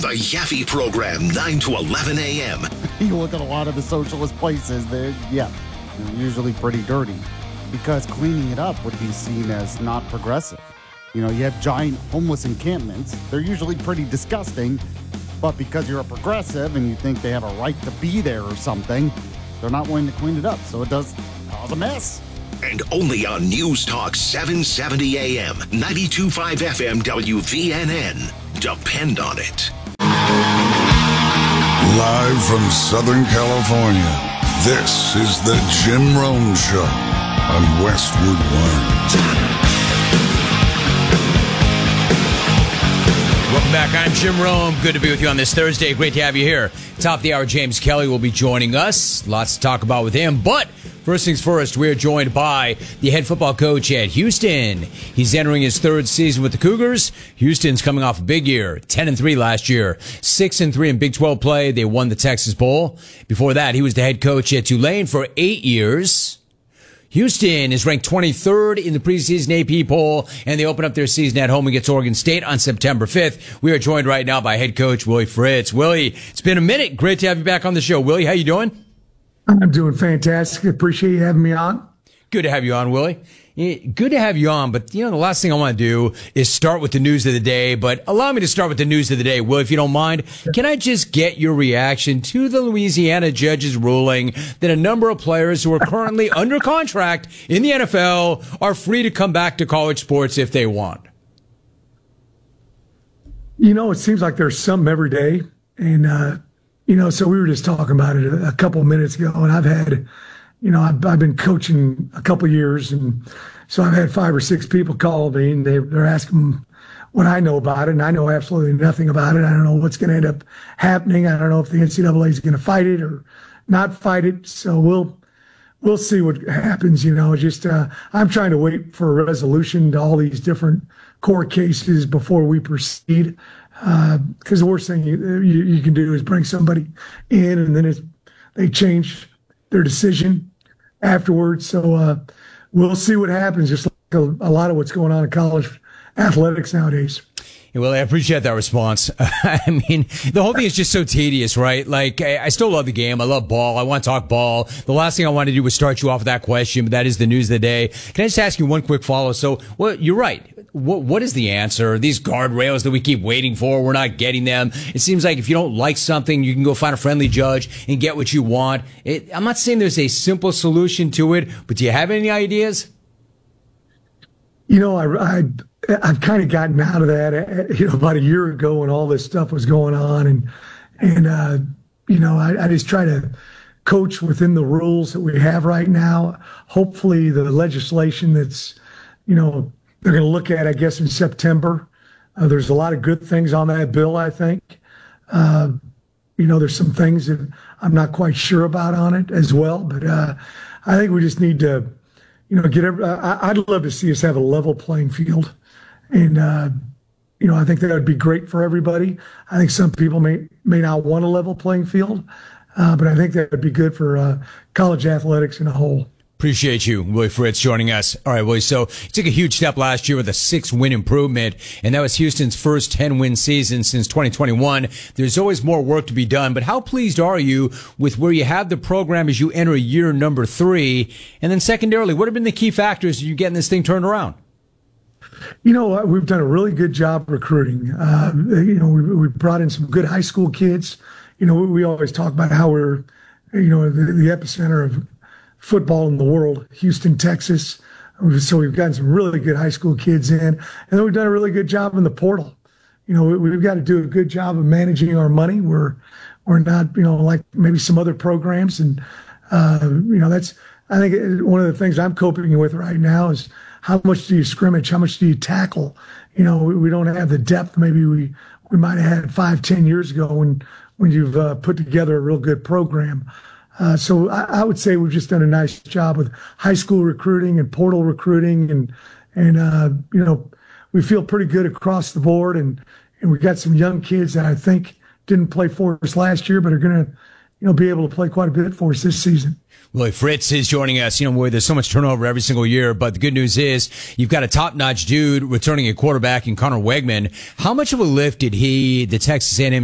The Yaffe Program, 9 to 11 a.m. You look at a lot of the socialist places, they're usually pretty dirty because cleaning it up would be seen as not progressive. You know, you have giant homeless encampments. They're usually pretty disgusting, but because you're a progressive and you think they have a right to be there or something, they're not willing to clean it up. So it does cause a mess. And only on News Talk 770 AM, 92.5 FM WVNN. Depend on it. Live from Southern California, this is the Jim Rome Show on Westwood One. Welcome back. I'm Jim Rome. Good to be with you on this Thursday. Great to have you here. Top of the hour, James Kelly will be joining us. Lots to talk about with him. But first things first, we're joined by the head football coach at Houston. He's entering his third season with the Cougars. Houston's coming off a big year, 10-3 last year, 6-3 in Big 12 play. They won the Texas Bowl. Before that, he was the head coach at Tulane for 8 years. Houston is ranked 23rd in the preseason AP poll, and they open up their season at home against Oregon State on September 5th. We are joined right now by head coach Willie Fritz. Willie, it's been a minute. Great to have you back on the show. Willie, how you doing? I'm doing fantastic. Appreciate you having me on. Good to have you on, Willie. Good to have you on, but the last thing I want to do is start with the news of the day, but allow me to start with the news of the day. Will, if you don't mind, can I just get your reaction to the Louisiana judge's ruling that a number of players who are currently under contract in the NFL are free to come back to college sports if they want? It seems like there's something every day. And, so we were just talking about it a couple of minutes ago, and I've had, I've been coaching a couple of years, and so I've had 5 or 6 people call me, and they're asking what I know about it, and I know absolutely nothing about it. I don't know what's going to end up happening. I don't know if the NCAA is going to fight it or not fight it. So we'll see what happens. I'm trying to wait for a resolution to all these different court cases before we proceed. Because the worst thing you can do is bring somebody in, and then they change their decision afterwards. So we'll see what happens, just like a lot of what's going on in college athletics nowadays. Yeah, well, I appreciate that response. I mean, the whole thing is just so tedious, right? Like, I still love the game. I love ball. I want to talk ball. The last thing I wanted to do was start you off with that question, but that is the news of the day. Can I just ask you one quick follow? So, well, you're right. What is the answer? These guardrails that we keep waiting for, we're not getting them. It seems like if you don't like something, you can go find a friendly judge and get what you want. I'm not saying there's a simple solution to it, but do you have any ideas? I've kind of gotten out of that, about a year ago when all this stuff was going on. I just try to coach within the rules that we have right now. Hopefully the legislation that's, they're going to look at, I guess, in September. There's a lot of good things on that bill, I think. There's some things that I'm not quite sure about on it as well. But I think we just need to, I'd love to see us have a level playing field. And, I think that would be great for everybody. I think some people may not want a level playing field, but I think that would be good for college athletics in a whole. Appreciate you, Willie Fritz, joining us. All right, Willie, so you took a huge step last year with a 6-win improvement, and that was Houston's first 10-win season since 2021. There's always more work to be done, but how pleased are you with where you have the program as you enter year number 3? And then secondarily, what have been the key factors in you getting this thing turned around? We've done a really good job recruiting. We brought in some good high school kids. We always talk about how we're, the epicenter of football in the world, Houston, Texas. So we've gotten some really good high school kids in, and then we've done a really good job in the portal. We've got to do a good job of managing our money. We're not, like maybe some other programs. And, that's, I think one of the things I'm coping with right now is how much do you scrimmage? How much do you tackle? We don't have the depth maybe we might have had 5-10 years ago when you've put together a real good program. So I would say we've just done a nice job with high school recruiting and portal recruiting, and we feel pretty good across the board, and we got some young kids that I think didn't play for us last year, but are going to be able to play quite a bit for us this season. Willie Fritz is joining us. Where there's so much turnover every single year, but the good news is you've got a top-notch dude returning at quarterback in Connor Wegman. How much of a lift did the Texas A&M